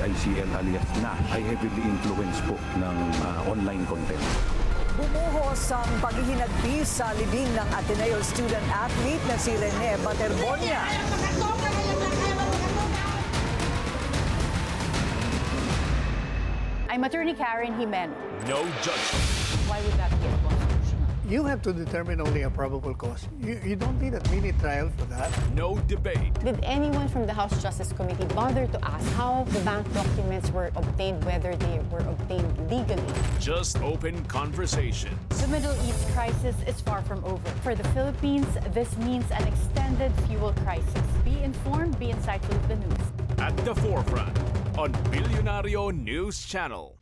ICL alias na ay heavily influenced po ng online content. Bumuhos ang paghihinagpis sa libing ng Ateneo student athlete na si Rene Baterbonia. I'm Attorney Karen Jimeno. No judgment. Why would that be unconstitutional? You have to determine only a probable cause. You don't need a mini trial for that. No debate. Did anyone from the House Justice Committee bother to ask how the bank documents were obtained, whether they were obtained legally? Just open conversation. The Middle East crisis is far from over. For the Philippines, this means an extended fuel crisis. Be informed, be insightful of the news. At the forefront on Bilyonaryo News Channel.